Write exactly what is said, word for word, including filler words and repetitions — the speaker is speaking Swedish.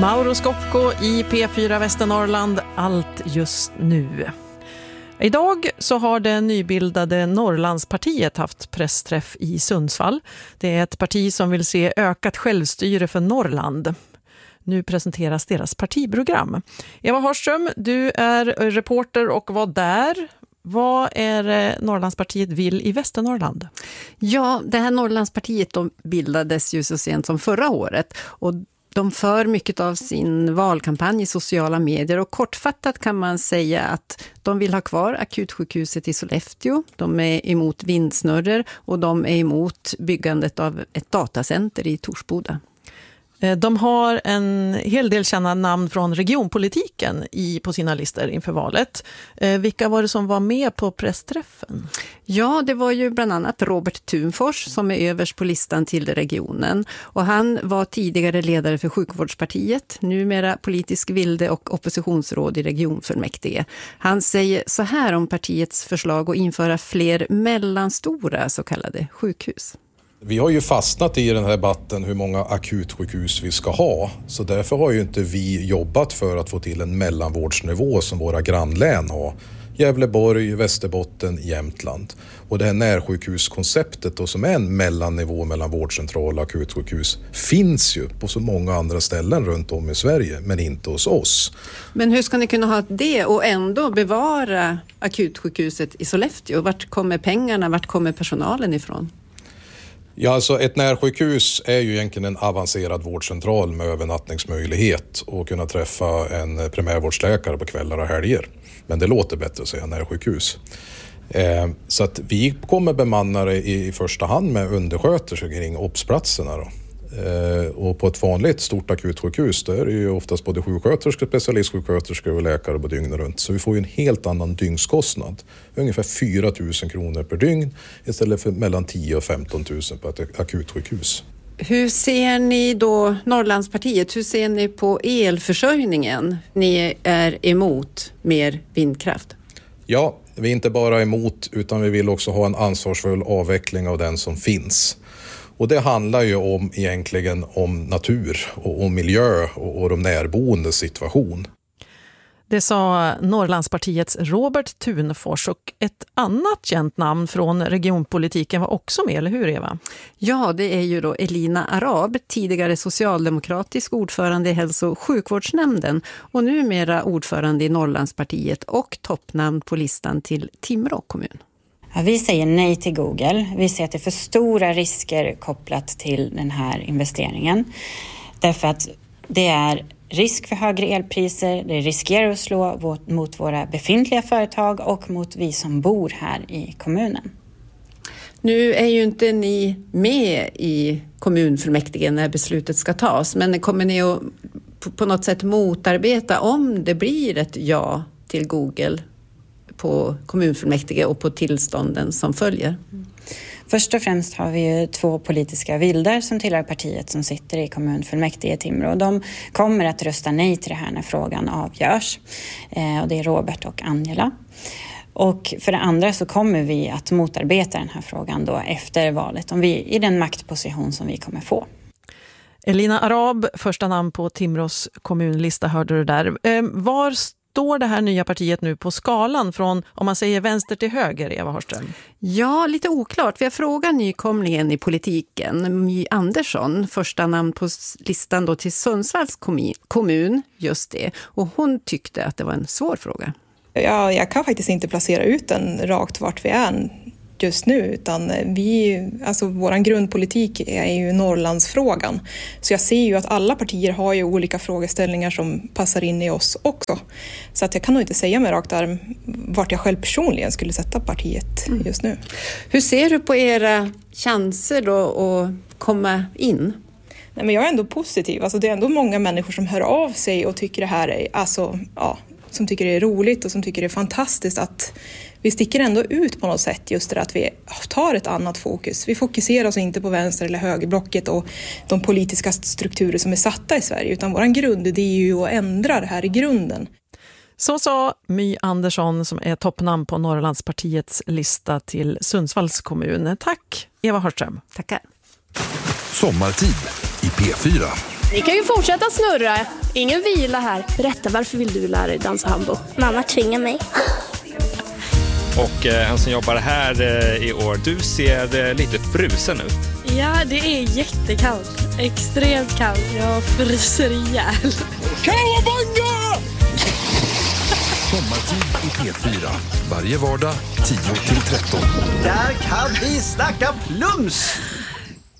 Mauro Scocco i P fyra Västernorrland, allt just nu. Idag så har det nybildade Norrlandspartiet haft pressträff i Sundsvall. Det är ett parti som vill se ökat självstyre för Norrland. Nu presenteras deras partiprogram. Eva Harström, du är reporter och var där. Vad är det Norrlandspartiet vill i Västernorrland? Ja, det här Norrlandspartiet de bildades ju så sent som förra året och de för mycket av sin valkampanj i sociala medier och kortfattat kan man säga att de vill ha kvar akutsjukhuset i Sollefteå, de är emot vindsnurror och de är emot byggandet av ett datacenter i Torsboda. De har en hel del kända namn från regionpolitiken i, på sina listor inför valet. Vilka var det som var med på pressträffen? Ja, det var ju bland annat Robert Thunfors som är överst på listan till regionen. Och han var tidigare ledare för Sjukvårdspartiet, numera politisk vilde och oppositionsråd i regionfullmäktige. Han säger så här om partiets förslag att införa fler mellanstora så kallade sjukhus. Vi har ju fastnat i den här debatten hur många akutsjukhus vi ska ha. Så därför har ju inte vi jobbat för att få till en mellanvårdsnivå som våra grannlän har. Gävleborg, Västerbotten, Jämtland. Och det här närsjukhuskonceptet då, som är en mellannivå mellan vårdcentral och akutsjukhus finns ju på så många andra ställen runt om i Sverige men inte hos oss. Men hur ska ni kunna ha det och ändå bevara akutsjukhuset i Sollefteå? Vart kommer pengarna, vart kommer personalen ifrån? Ja, alltså ett närsjukhus är ju egentligen en avancerad vårdcentral med övernattningsmöjlighet och kunna träffa en primärvårdsläkare på kvällar och helger. Men det låter bättre att säga närsjukhus. Eh, så att vi kommer bemanna det i första hand med undersköterskor kring obsplatserna då. Eh, och på ett vanligt stort akutsjukhus där är det ju oftast både sjuksköterskor, specialistsjuksköterskor och läkare på dygnet runt. Så vi får ju en helt annan dygnskostnad. Ungefär fyra tusen kronor per dygn istället för mellan tio och femton tusen på ett akutsjukhus. Hur ser ni då Norrlandspartiet? Hur ser ni på elförsörjningen? Ni är emot mer vindkraft. Ja, vi är inte bara emot utan vi vill också ha en ansvarsfull avveckling av den som finns. Och det handlar ju om egentligen om natur och om miljö och, och de närboendes situation. Det sa Norrlandspartiets Robert Thunfors och ett annat känt namn från regionpolitiken var också med, eller hur Eva? Ja, det är ju då Elina Arab, tidigare socialdemokratisk ordförande i hälso- och sjukvårdsnämnden och numera ordförande i Norrlandspartiet och toppnamn på listan till Timrå kommun. Ja, vi säger nej till Google. Vi ser att det är för stora risker kopplat till den här investeringen. Därför att det är risk för högre elpriser, det riskerar att slå mot våra befintliga företag och mot vi som bor här i kommunen. Nu är ju inte ni med i kommunfullmäktige när beslutet ska tas, men kommer ni att på något sätt motarbeta om det blir ett ja till Google på kommunfullmäktige och på tillstånden som följer? Först och främst har vi ju två politiska vildar som tillhör partiet som sitter i kommunfullmäktige i Timrå. De kommer att rösta nej till det här när frågan avgörs. Eh, och det är Robert och Angela. Och för det andra så kommer vi att motarbeta den här frågan då efter valet om vi i den maktposition som vi kommer få. Elina Arab, första namn på Timrås kommunlista, hörde du där. Eh, var står det här nya partiet nu på skalan från, om man säger vänster till höger, Eva Harström? Ja, lite oklart. Vi har frågat nykomlingen i politiken, My Andersson, första namn på listan då till Sundsvalls kommun, just det. Och hon tyckte att det var en svår fråga. Ja, jag kan faktiskt inte placera ut den rakt vart vi är just nu, utan vi, alltså våran grundpolitik är ju Norrlandsfrågan. Så jag ser ju att alla partier har ju olika frågeställningar som passar in i oss också. Så att jag kan nog inte säga med rakt arm vart jag själv personligen skulle sätta partiet mm. just nu. Hur ser du på era chanser då att komma in? Nej, men jag är ändå positiv. Alltså det är ändå många människor som hör av sig och tycker det här är, alltså, ja, som tycker det är roligt och som tycker det är fantastiskt att vi sticker ändå ut på något sätt, just det att vi tar ett annat fokus. Vi fokuserar oss inte på vänster- eller högerblocket och de politiska strukturer som är satta i Sverige, utan vår grundidé är ju att ändra det här i grunden. Så sa My Andersson som är toppnamn på Norrlandspartiets lista till Sundsvalls kommun. Tack Eva Harström. Tackar. Sommartid i P fyra. Ni kan ju fortsätta snurra. Ingen vila här. Berätta, varför vill du lära dig dansa hambo? Mamma tvingar mig. Och eh, en som jobbar här eh, i år, du ser eh, lite frusen ut. Ja, det är jättekallt. Extremt kallt. Jag fryser ihjäl. Kawabanga! Sommartid i P fyra. Varje vardag tio till tretton. Där kan vi snacka plums!